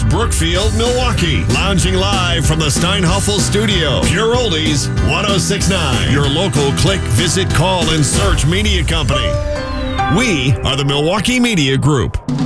West Brookfield, Milwaukee. Lounging live from the Steinhoffel Studio. Pure Oldies 1069. Your local click, visit, call, and search media company. We are the Milwaukee Media Group.